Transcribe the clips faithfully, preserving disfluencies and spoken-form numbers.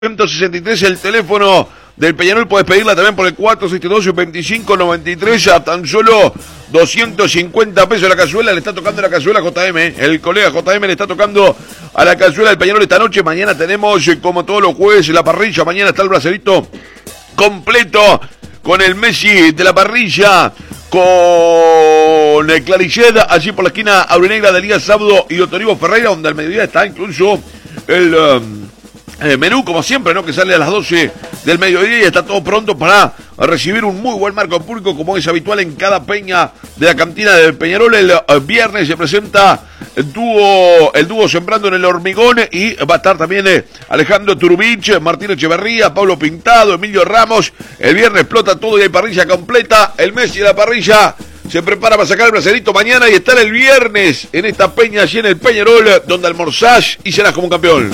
ciento sesenta y tres, el teléfono del Peñarol, puedes pedirla también por el cuatro siete dos, veinticinco noventa y tres, a tan solo doscientos cincuenta pesos la cazuela. Le está tocando la cazuela a J M, el colega J M le está tocando a la cazuela del Peñarol esta noche. Mañana tenemos, como todos los jueves, la parrilla. Mañana está el bracerito completo con el Messi de la parrilla, con el Clarichet, allí por la esquina Aurenegra de Elías Saudo y Doctor Ivo Ferreira, donde al mediodía está incluso el... Um, Eh, menú, como siempre, ¿no? Que sale a las doce del mediodía y está todo pronto para recibir un muy buen marco público, como es habitual en cada peña de la cantina del Peñarol. El, el viernes se presenta el dúo, el dúo Sembrando en el Hormigón, y va a estar también eh, Alejandro Turbich, Martín Echeverría, Pablo Pintado, Emilio Ramos. El viernes explota todo y hay parrilla completa. El Messi de la parrilla se prepara para sacar el bracerito mañana y estar el viernes en esta peña allí en el Peñarol, donde almorzás y serás como un campeón.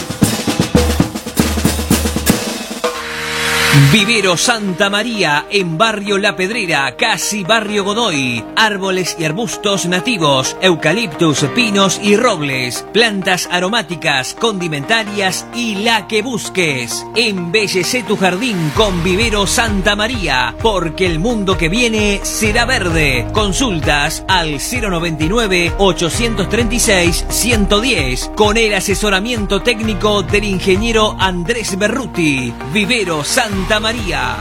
Vivero Santa María, en Barrio La Pedrera, casi Barrio Godoy. Árboles y arbustos nativos, eucaliptus, pinos y robles, plantas aromáticas, condimentarias y la que busques. Embellece tu jardín con Vivero Santa María, porque el mundo que viene será verde. Consultas al cero noventa y nueve, ochocientos treinta y seis, ciento diez, con el asesoramiento técnico del ingeniero Andrés Berruti. Vivero Santa María.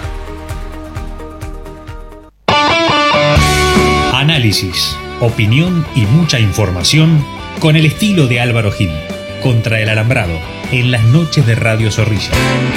Análisis, opinión y mucha información con el estilo de Álvaro Gil. Contra el alambrado, en las noches de Radio Zorrilla.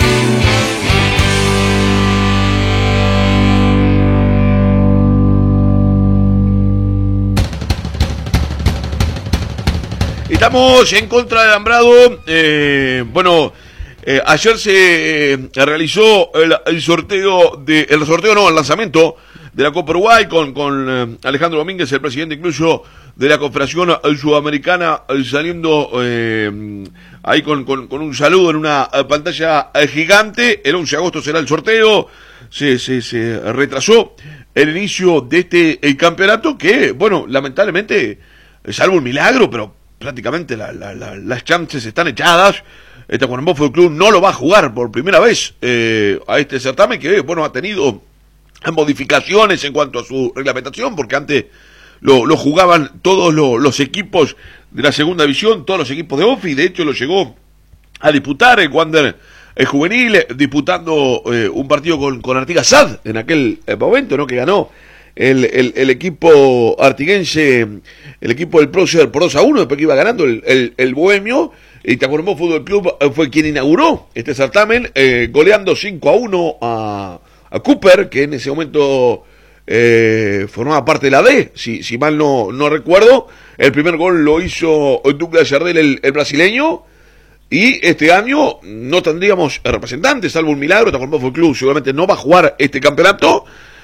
Estamos en Contra del alambrado. Eh, bueno... Eh, ayer se eh, realizó el, el sorteo de, el sorteo no, el lanzamiento de la Copa Uruguay con, con eh, Alejandro Domínguez, el presidente incluso de la Confederación Sudamericana, eh, saliendo eh, ahí con, con, con un saludo en una eh, pantalla eh, gigante. El once de agosto será el sorteo. Se, se, se retrasó el inicio de este el campeonato que, bueno, lamentablemente, salvo un milagro, pero prácticamente la, la, la, las chances están echadas. El Tacuarembó Fútbol Club no lo va a jugar por primera vez eh, a este certamen, que bueno, ha tenido modificaciones en cuanto a su reglamentación, porque antes lo, lo jugaban todos lo, los equipos de la segunda división, todos los equipos de Ofi. De hecho lo llegó a disputar el Wander el juvenil, eh, disputando eh, un partido con, con Artigas S A D en aquel eh, momento, ¿no? Que ganó el, el, el equipo artiguense, el equipo del Prócer por dos a uno, después que iba ganando el, el, el Bohemio. Y Tacuarembó Fútbol Club fue quien inauguró este certamen, eh, goleando cinco a uno a, a Cooper, que en ese momento eh, formaba parte de la D, si, si mal no, no recuerdo. El primer gol lo hizo Douglas Yardel, el, el brasileño, y este año no tendríamos representantes, salvo un milagro. Tacuarembó Fútbol Club seguramente no va a jugar este campeonato,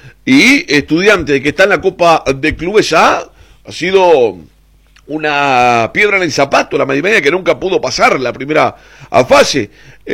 y Estudiantes, que está en la Copa de Clubes A, ha sido una piedra en el zapato, la media que nunca pudo pasar la primera fase.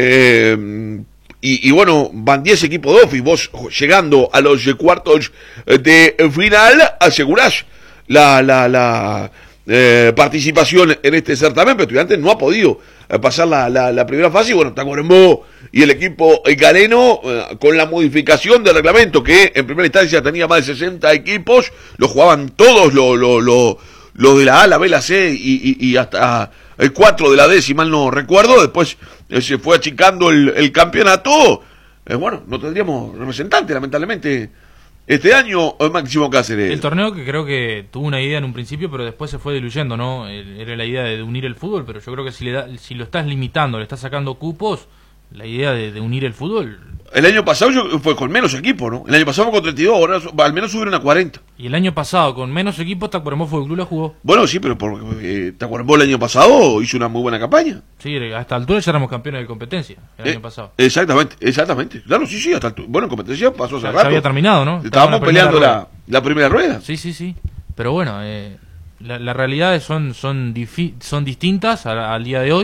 Eh, y, y bueno, van diez equipos de Ofi. Vos llegando a los cuartos de final asegurás la, la, la eh, participación en este certamen, pero Estudiantes no ha podido pasar la, la, la primera fase. Y bueno, Tacuarembó y el equipo galeno, eh, con la modificación del reglamento, que en primera instancia tenía más de sesenta equipos, lo jugaban todos los lo, lo, lo de la A, la B, la C y, y, y hasta el cuatro de la D, si mal no recuerdo. Después eh, se fue achicando el, el campeonato. Eh, bueno, no tendríamos representante, lamentablemente, este año, Máximo Cáceres. El torneo que creo que tuvo una idea en un principio, pero después se fue diluyendo, ¿no? Era la idea de unir el fútbol, pero yo creo que si, le da, si lo estás limitando, le estás sacando cupos, la idea de, de unir el fútbol... El año pasado yo, fue con menos equipos, ¿no? El año pasado fue con treinta y dos, ahora al menos subieron a cuarenta. Y el año pasado, con menos equipos, Tacuarembó Fútbol Club la jugó. Bueno, sí, pero porque eh, Tacuarembó el año pasado hizo una muy buena campaña. Sí, a esta altura ya éramos campeones de competencia, el eh, año pasado. Exactamente, exactamente. Claro, sí, sí, hasta altura. Bueno, en competencia pasó hace ya, rato. Ya había terminado, ¿no? Estábamos la peleando la, la primera rueda. Sí, sí, sí. Pero bueno, eh, las la realidades son, son, difi son distintas al, al día de hoy.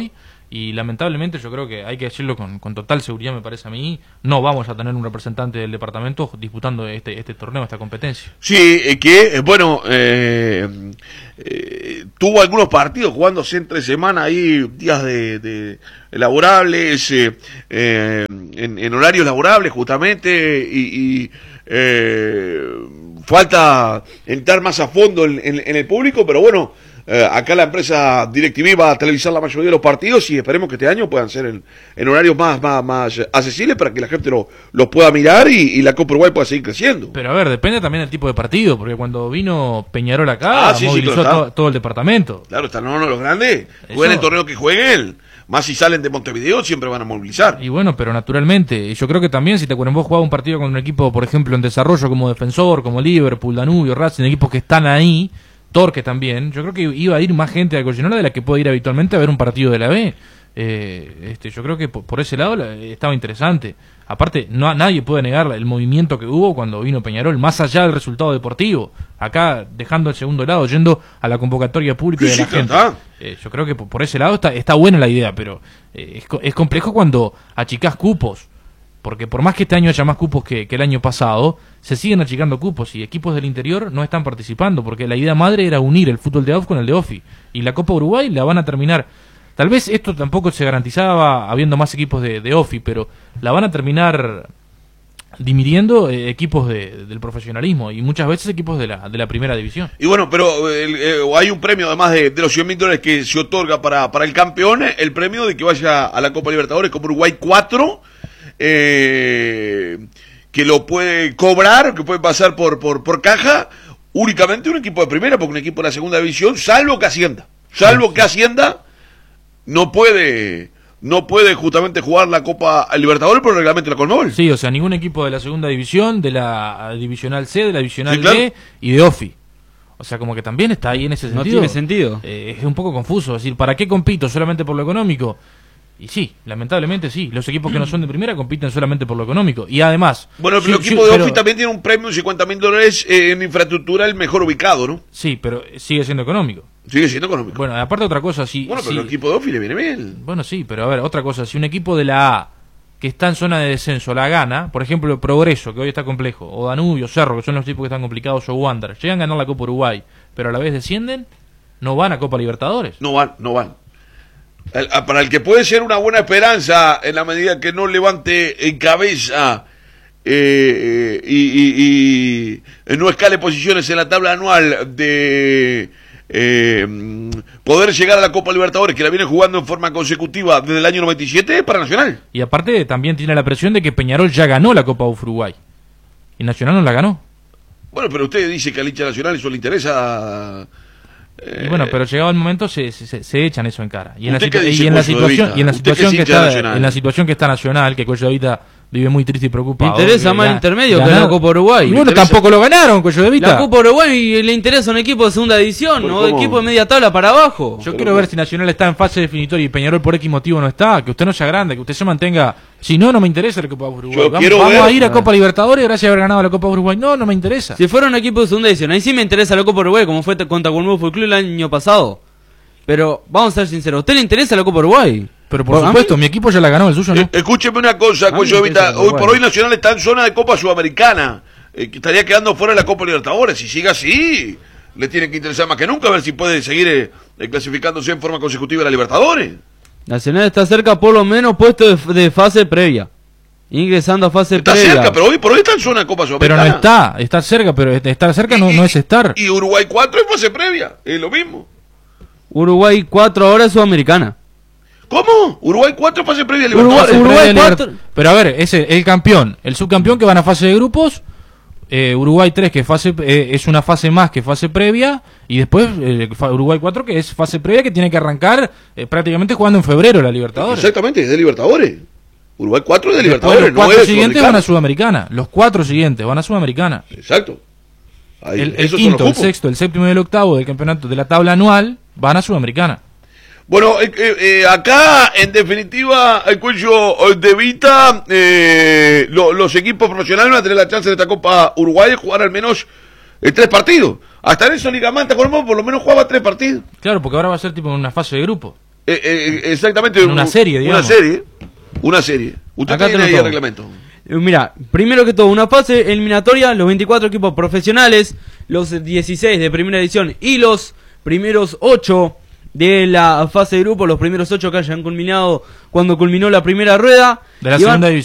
y lamentablemente yo creo que hay que decirlo con, con total seguridad, me parece a mí, no vamos a tener un representante del departamento disputando este, este torneo, esta competencia. Sí, eh, que, eh, bueno, eh, eh, tuvo algunos partidos jugándose entre semana ahí, días de, de laborables, eh, eh, en, en horarios laborables justamente, y, y eh, falta entrar más a fondo en, en, en el público, pero bueno, Eh, acá la empresa DirecTV va a televisar la mayoría de los partidos y esperemos que este año puedan ser en, en horarios más, más, más accesibles para que la gente lo, los pueda mirar y, y la Copa Uruguay pueda seguir creciendo. Pero a ver, depende también del tipo de partido, porque cuando vino Peñarol acá, ah, sí, movilizó sí, claro, todo, todo el departamento. Claro, están uno de los grandes, Eso... jueguen el torneo que jueguen, más si salen de Montevideo siempre van a movilizar. Y bueno, pero naturalmente, yo creo que también si te acuerdas, vos jugabas un partido con un equipo, por ejemplo, en desarrollo como Defensor, como Liverpool, Danubio, Racing, equipos que están ahí, Torque también, yo creo que iba a ir más gente a Goyenola de la que puede ir habitualmente a ver un partido de la B. Eh, este, yo creo que por, por ese lado la, estaba interesante. Aparte, no nadie puede negar el movimiento que hubo cuando vino Peñarol, más allá del resultado deportivo. Acá, dejando el segundo lado, yendo a la convocatoria pública sí, de la sí, gente. Eh, yo creo que por, por ese lado está, está buena la idea, pero eh, es, es complejo cuando achicás cupos. Porque por más que este año haya más cupos que, que el año pasado, se siguen achicando cupos y equipos del interior no están participando, porque la idea madre era unir el fútbol de A U F con el de O F I. Y la Copa Uruguay la van a terminar, tal vez esto tampoco se garantizaba habiendo más equipos de, de O F I, pero la van a terminar dividiendo eh, equipos de, del profesionalismo y muchas veces equipos de la, de la primera división. Y bueno, pero eh, eh, hay un premio además de, de los cien mil dólares que se otorga para, para el campeón, el premio de que vaya a la Copa Libertadores como Uruguay cuatro. Eh, que lo puede cobrar, que puede pasar por, por, por caja, únicamente un equipo de primera, porque un equipo de la segunda división, salvo que Hacienda, salvo que Hacienda no puede, no puede justamente jugar la Copa Libertadores por el reglamento de la Conmebol. Sí, o sea, ningún equipo de la segunda división, de la divisional C, de la divisional sí, claro. B y de O F I. O sea, como que también está ahí en ese sentido. No tiene sentido. Eh, es un poco confuso, es decir, ¿para qué compito solamente por lo económico? Y sí, lamentablemente sí, los equipos que no son de primera compiten solamente por lo económico. Y además... Bueno, pero sí, el equipo sí, de pero, O F I también tiene un premio de cincuenta mil dólares eh, en infraestructura, el mejor ubicado, ¿no? Sí, pero sigue siendo económico. Sigue siendo económico. Bueno, aparte otra cosa, si... Bueno, pero si, el equipo de O F I le viene bien. Bueno, sí, pero a ver, otra cosa, si un equipo de la A, que está en zona de descenso, la gana, por ejemplo, el Progreso, que hoy está complejo, o Danubio, Cerro, que son los equipos que están complicados, o Wander, llegan a ganar la Copa Uruguay, pero a la vez descienden, no van a Copa Libertadores. No van, no van. El, para el que puede ser una buena esperanza en la medida que no levante en cabeza eh, y, y, y no escale posiciones en la tabla anual de eh, poder llegar a la Copa Libertadores, que la viene jugando en forma consecutiva desde el año noventa y siete para Nacional. Y aparte también tiene la presión de que Peñarol ya ganó la Copa Uruguay y Nacional no la ganó. Bueno, pero usted dice que al hincha Nacional eso le interesa. Eh, y bueno, pero llegado el momento se, se, se echan eso en cara. Y en la, situ y en la situación, y en la situación que está, Nacional? en la situación que está Nacional, que Cuello de Vita vive muy triste y preocupado. Me interesa más el intermedio ganar, que la Copa Uruguay. Y bueno, interesa... tampoco lo ganaron, Cuello de Vita. La Copa Uruguay le interesa a un equipo de segunda división, Bueno, o de equipo de media tabla para abajo. Yo quiero ver si Nacional está en fase definitoria y Peñarol por X motivo no está, que usted no sea grande, que usted se mantenga. Si no, no me interesa la Copa Uruguay. Yo Vamos, vamos ver... a ir a ah. Copa Libertadores gracias a haber ganado la Copa Uruguay. No, no me interesa. Si fuera un equipo de segunda división, ahí sí me interesa la Copa Uruguay, como fue contra Colmebol Fútbol Club el año pasado. Pero vamos a ser sinceros, ¿a usted le interesa la Copa Uruguay? Pero por supuesto, mi equipo ya la ganó, el suyo no. Eh, escúcheme una cosa, Cuello de Vita, hoy por hoy Nacional está en zona de Copa Sudamericana, eh, que estaría quedando fuera de la Copa Libertadores. Si sigue así, le tiene que interesar más que nunca a ver si puede seguir eh, eh, clasificándose en forma consecutiva a la Libertadores. Nacional está cerca por lo menos puesto de, de fase previa. Ingresando a fase está previa. Está cerca, pero hoy por hoy está en zona de Copa Sudamericana. Pero no está, está cerca, pero estar cerca no, y, no es estar. Y Uruguay cuatro es fase previa, es lo mismo. Uruguay cuatro ahora es Sudamericana. ¿Cómo? Uruguay cuatro fase previa a Libertadores. Uruguay, Uruguay cuatro. Pero a ver, es el, el campeón, el subcampeón que van a fase de grupos, eh, Uruguay tres que fase eh, es una fase más que fase previa, y después eh, Uruguay cuatro que es fase previa que tiene que arrancar eh, prácticamente jugando en febrero la Libertadores. Exactamente, es de Libertadores. Uruguay cuatro es de Después Libertadores. los cuatro no siguientes van a Sudamericana. Los cuatro siguientes van a Sudamericana. Exacto. Ahí, el el quinto, el sexto, el séptimo y el octavo del campeonato de la tabla anual van a Sudamericana. Bueno, eh, eh, acá en definitiva el Cuello de Vita, eh, lo, los equipos profesionales van a tener la chance de esta Copa Uruguay de jugar al menos eh, tres partidos. Hasta en eso Liga Manta Colombo por lo menos jugaba tres partidos. Claro, porque ahora va a ser tipo una fase de grupo. Eh, eh, exactamente. En una un- serie, digamos. Una serie. Una serie. Usted Acá tiene tenemos ahí el todo. reglamento. Eh, Mira, primero que todo, una fase eliminatoria, los veinticuatro equipos profesionales, los dieciséis de primera edición y los primeros ocho de la fase de grupo, los primeros ocho que hayan culminado cuando culminó la primera rueda. De la y van- segunda división.